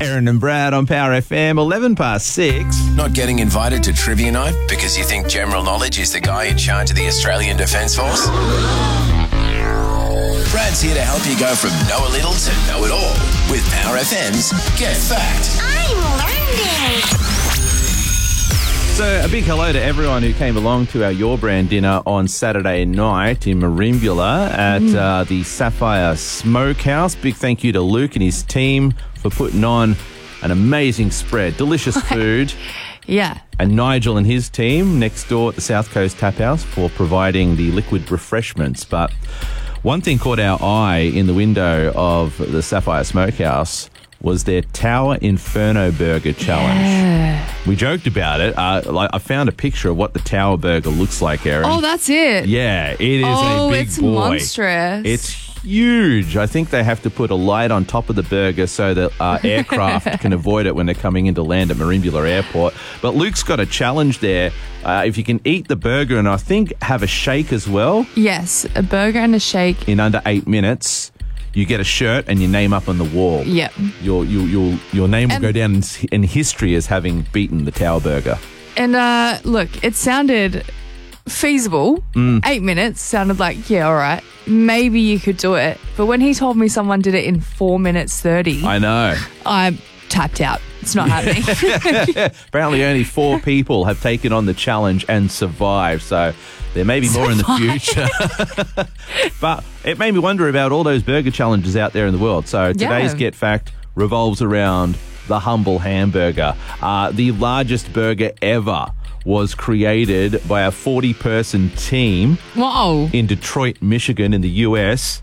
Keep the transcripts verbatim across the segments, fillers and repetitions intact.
Darren and Brad on Power F M, eleven past six. Not getting invited to trivia night because you think general knowledge is the guy in charge of the Australian Defence Force? Brad's here to help you go from know a little to know it all with Power F M's Get Fact. I'm learning. So a big hello to everyone who came along to our Your Brand dinner on Saturday night in Merimbula at mm. uh, the Sapphire Smokehouse. Big thank you to Luke and his team for putting on an amazing spread. Delicious food. Yeah. And Nigel and his team next door at the South Coast Tap House for providing the liquid refreshments. But one thing caught our eye in the window of the Sapphire Smokehouse was their Tower Inferno Burger Challenge. Yeah. We joked about it. Uh, like I found a picture of what the Tower Burger looks like, Erin. Oh, that's it. Yeah, it is oh, a big it's boy. monstrous. It's huge. I think they have to put a light on top of the burger so that uh, aircraft can avoid it when they're coming in to land at Merimbula Airport. But Luke's got a challenge there. Uh, if you can eat the burger and I think have a shake as well. Yes, a burger and a shake. In under eight minutes. You get a shirt and your name up on the wall. Yep. Your your your, your name will and, go down in, in history as having beaten the Tower Burger. And uh, look, it sounded feasible. Mm. Eight minutes sounded like, yeah, all right, maybe you could do it. But when he told me someone did it in four minutes thirty, I know. I'm tapped out. It's not happening. Apparently only four people have taken on the challenge and survived, so there may be more in the future. But it made me wonder about all those burger challenges out there in the world. So today's Yeah. Get Fact revolves around the humble hamburger. Uh, the largest burger ever was created by a forty-person team Whoa. in Detroit, Michigan in the U S,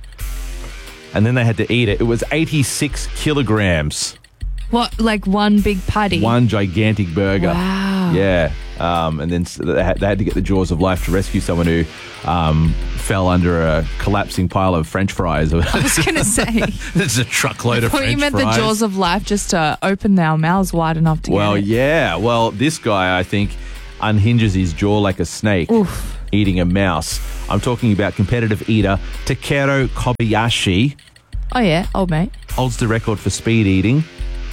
and then they had to eat it. It was eighty-six kilograms. What, like one big patty? One gigantic burger. Wow. Yeah. Um, and then they had, they had to get the jaws of life to rescue someone who um, fell under a collapsing pile of French fries. I was going to say. There's a truckload of I thought French you meant fries. the jaws of life just to open our mouths wide enough to Well, get it. yeah. Well, this guy, I think, unhinges his jaw like a snake. Oof. Eating a mouse. I'm talking about competitive eater Takeru Kobayashi. Oh, yeah. Old mate. Holds the record for speed eating.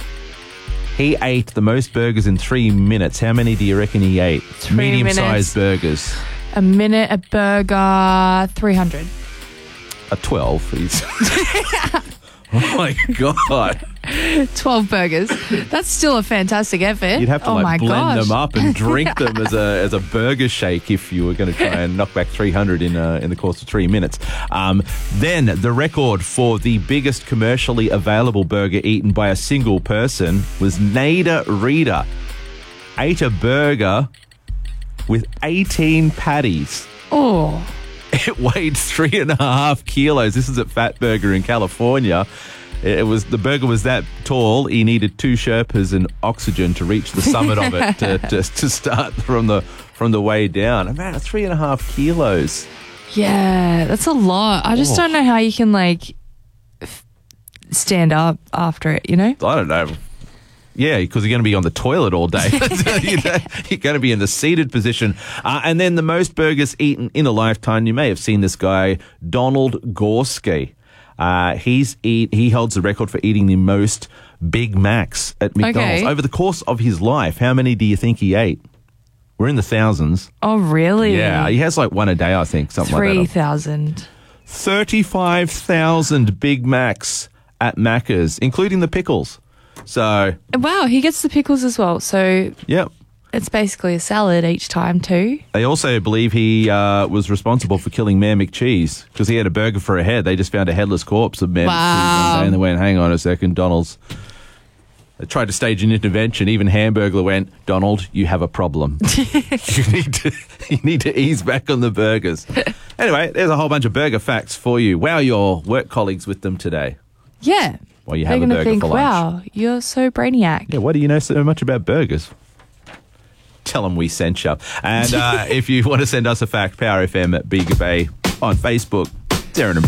He ate the most burgers in three minutes. How many do you reckon he ate? Three Medium-sized minutes. burgers. A minute, a burger, three hundred. A twelve. He's oh, my God. twelve burgers. That's still a fantastic effort. You'd have to oh like my blend gosh. them up and drink them as a as a burger shake if you were going to try and knock back three hundred in uh, in the course of three minutes. Um, then the record for the biggest commercially available burger eaten by a single person was Nader Reader. Ate a burger with eighteen patties. Oh. It weighed three and a half kilos. This is at Fat Burger in California. It was the burger was that tall. He needed two Sherpas and oxygen to reach the summit of it to, to to start from the from the way down. And man, three and a half kilos. Yeah, that's a lot. I just Oh. don't know how you can like f- stand up after it, you know? I don't know. Yeah, because you're going to be on the toilet all day. you know, you're going to be in the seated position. Uh, and then the most burgers eaten in a lifetime. You may have seen this guy, Donald Gorski. Uh, he's eat, he holds the record for eating the most Big Macs at McDonald's. Okay. Over the course of his life, how many do you think he ate? We're in the thousands. Oh, really? Yeah, he has like one a day, I think, something three like that. thousand. thirty-five thousand Big Macs at Macca's, including the pickles. So, Wow, he gets the pickles as well. So yep. it's basically a salad each time too. They also believe he uh, was responsible for killing Mayor McCheese because he had a burger for a head. They just found a headless corpse of Mayor Wow. McCheese one day and they went, hang on a second, Donald's. They tried to stage an intervention. Even Hamburglar went, Donald, you have a problem. you, need to, you need to ease back on the burgers. Anyway, there's a whole bunch of burger facts for you. Wow, your work colleagues with them today. Yeah. While you They're have a gonna burger think, for lunch. wow, you're so brainiac. Yeah, why do you know so much about burgers? Tell them we sent you. And uh, if you want to send us a fact, Power F M at Bega Bay on Facebook, Darren and Brad.